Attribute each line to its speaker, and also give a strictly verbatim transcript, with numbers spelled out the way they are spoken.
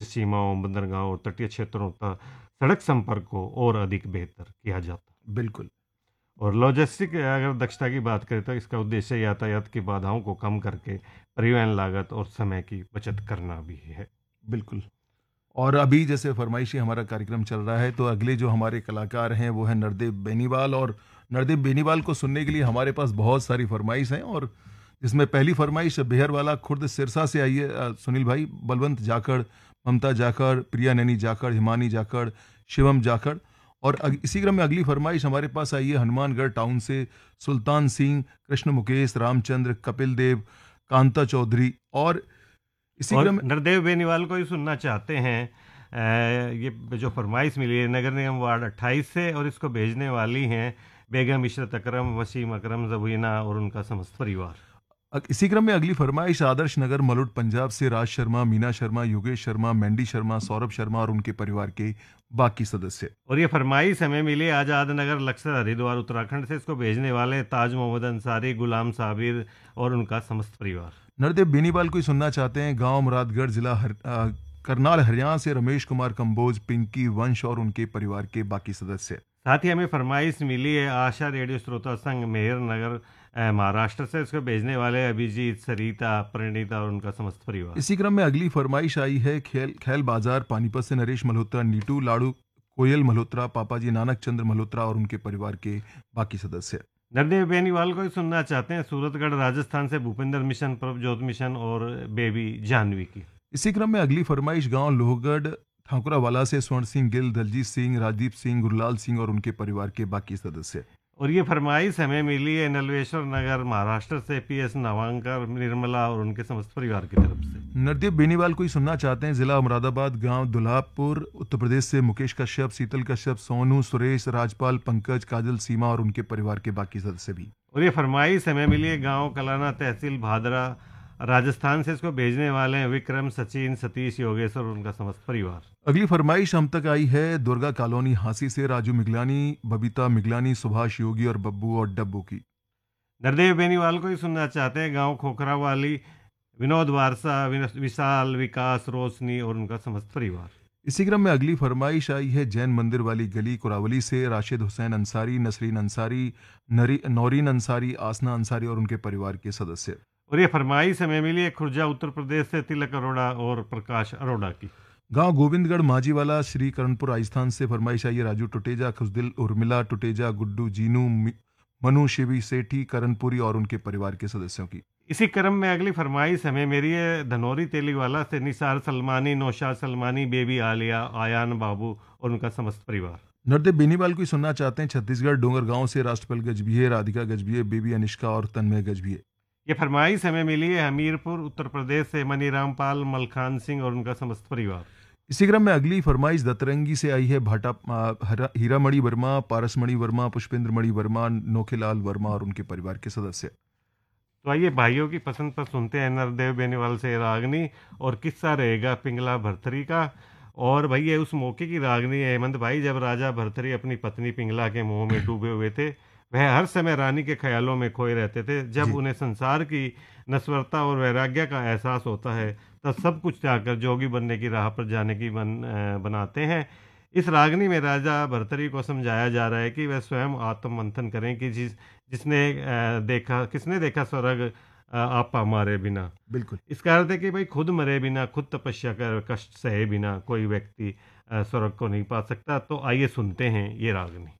Speaker 1: सीमाओं, बंदरगाहों और तटीय क्षेत्रों तक सड़क संपर्क को और अधिक बेहतर किया जाता है।
Speaker 2: बिल्कुल।
Speaker 1: और लॉजिस्टिक अगर दक्षता की बात करें तो इसका उद्देश्य यातायात की बाधाओं को कम करके परिवहन लागत और समय की बचत करना भी है।
Speaker 2: बिल्कुल। और अभी जैसे फरमाइशी हमारा कार्यक्रम चल रहा है, तो अगले जो हमारे कलाकार हैं वो है नरदेव बेनीवाल। और नरदेव बेनीवाल को सुनने के लिए हमारे पास बहुत सारी फरमाइश हैं, और जिसमें पहली फरमाइश बेहरवाला खुर्द सिरसा से आई है। अ, सुनील भाई, बलवंत जाखड़, ममता जाखड़, प्रिया नैनी जाखड़, हिमानी जाखड़, शिवम जाखड़। और अग- इसी क्रम में अगली फरमाइश हमारे पास आई है हनुमानगढ़ टाउन से सुल्तान सिंह, कृष्ण मुकेश, रामचंद्र, कपिल देव, कांता चौधरी। और इसी
Speaker 1: और
Speaker 2: क्रम में
Speaker 1: नरदेव बेनीवाल को ही सुनना चाहते हैं। अ, ये जो फरमाइश मिली है नगर निगम वार्ड अट्ठाईस से, और इसको भेजने वाली हैं बेगम इशरत अकरम, वसीम अकरम, जबीना और उनका समस्त परिवार।
Speaker 2: अ- इसी क्रम में अगली फरमाइश आदर्श नगर मलुट पंजाब से राज शर्मा, मीना शर्मा, योगेश शर्मा, मैंडी शर्मा, सौरभ शर्मा और उनके परिवार के बाकी सदस्य।
Speaker 1: और ये फरमाइश हमें मिली आज़ाद नगर लक्सर हरिद्वार उत्तराखंड से। इसको भेजने वाले ताज मोहम्मद अंसारी, गुलाम साबिर और उनका समस्त परिवार।
Speaker 2: नरदेव बेनीवाल को ही सुनना चाहते हैं गांव मुरादगढ़, जिला हर, अ, करनाल, हरियाणा से रमेश कुमार कंबोज, पिंकी वंश और उनके परिवार के बाकी सदस्य।
Speaker 1: साथ ही हमें फरमाइश मिली है आशा रेडियो श्रोता संघ मेहर नगर अ, महाराष्ट्र से। इसको भेजने वाले अभिजीत, सरिता, परिणीता और उनका समस्त परिवार।
Speaker 2: इसी क्रम में अगली फरमाइश आई है खेल खेल बाजार पानीपत से नरेश मल्होत्रा, नीटू लाड़ू, कोयल मल्होत्रा, पापाजी नानक चंद्र मल्होत्रा और उनके परिवार के बाकी सदस्य।
Speaker 1: नरदेव बेनीवाल को ही सुनना चाहते हैं सूरतगढ़ राजस्थान से भूपेंद्र मिशन, प्रभजोत मिशन और बेबी जानवी की।
Speaker 2: इसी क्रम में अगली फरमाइश गांव लोहगढ़ ठाकुरावाला से स्वर्ण सिंह गिल, दलजीत सिंह, राजदीप सिंह, गुरलाल सिंह और उनके परिवार के बाकी सदस्य।
Speaker 1: और ये फरमाइश हमें मिली है नलवेश्वर नगर महाराष्ट्र से पी एस नवांकर, निर्मला और उनके समस्त परिवार की तरफ से।
Speaker 2: नरदेव बेनीवाल को ही सुनना चाहते हैं जिला मुरादाबाद, गांव दुल्हापुर, उत्तर प्रदेश से मुकेश कश्यप, शीतल कश्यप, सोनू, सुरेश, राजपाल, पंकज, काजल, सीमा और उनके परिवार के बाकी सदस्य भी।
Speaker 1: और ये फरमाइश हमें मिली है गांव कलाना, तहसील भादरा, राजस्थान से। इसको भेजने वाले हैं विक्रम, सचिन, सतीश, योगेश और उनका समस्त परिवार।
Speaker 2: अगली फरमाइश हम तक आई है दुर्गा कॉलोनी हांसी से राजू मिगलानी, बबीता मिगलानी, सुभाष योगी और बब्बू और डब्बू की।
Speaker 1: नरदेव बेनीवाल को ही सुनना चाहते हैं गांव खोखरा वाली, विनोद वारसा, विन- विशाल, विकास, रोशनी और उनका समस्त परिवार।
Speaker 2: इसी क्रम में अगली फरमाइश आई है जैन मंदिर वाली गली कुरावली से राशिद हुसैन अंसारी, नसरीन अंसारी, नरी नौरीन अंसारी, आसना अंसारी और उनके परिवार के सदस्य।
Speaker 1: और ये फरमाइश हमें मिली है खुर्जा उत्तर प्रदेश से तिलक अरोड़ा और प्रकाश अरोड़ा की।
Speaker 2: गांव गोविंदगढ़ माजीवाला श्री करणपुर राजस्थान से फरमाइश आई है राजू टुटेजा, खुशदिल, उर्मिला टुटेजा, गुड्डू, जीनू, मि- मनु, शिवी सेठी, करणपुरी और उनके परिवार के सदस्यों की।
Speaker 1: इसी क्रम में अगली फरमाइश हमें मेरी है धनौरी तेलीवाला से निसार सलमानी, नौशाद सलमानी, बेबी आलिया, आयान बाबू और उनका समस्त परिवार।
Speaker 2: नरदेव बेनीवाल को ही सुनना चाहते हैं छत्तीसगढ़ डोंगर गांव से राष्ट्रपाल गजभिये, राधिका गजभिये, बेबी अनिष्का और तन्मय गजभिये।
Speaker 1: ये फरमाइश हमें मिली है हमीरपुर उत्तर प्रदेश से मनीराम पाल, मलखान सिंह और उनका समस्त परिवार।
Speaker 2: इसी क्रम में अगली फरमाइश दतरंगी से आई है भाटा, आ, हरा- हीरामणि वर्मा, पारसमणि वर्मा, पुष्पेंद्र मणि वर्मा, नोखेलाल वर्मा और उनके परिवार के सदस्य।
Speaker 1: तो आइए भाइयों की पसंद पर सुनते हैं नरदेव बेनीवाल से रागनी, और किस्सा रहेगा पिंगला भरथरी का। और भैया उस मौके की रागनी है हेमंत भाई जब राजा भरथरी अपनी पत्नी पिंगला के मोह में डूबे हुए थे। वह हर समय रानी के ख्यालों में खोए रहते थे। जब
Speaker 2: जी।
Speaker 1: उन्हें संसार की नश्वरता और वैराग्य का एहसास होता है तब सब कुछ त्याग कर जोगी बनने की राह पर जाने की बन, अ, बनाते हैं। इस रागनी में राजा भरथरी को समझाया जा रहा है कि वह स्वयं आत्ममंथन करें कि जिस जिसने अ, देखा किसने देखा स्वर्ग अ, आपा मारे बिना।
Speaker 2: बिल्कुल।
Speaker 1: इसका अर्थ है कि भाई खुद मरे बिना, खुद तपस्या कर कष्ट सहे बिना कोई व्यक्ति अ, स्वर्ग को नहीं पा सकता। तो आइए सुनते हैं ये रागनी।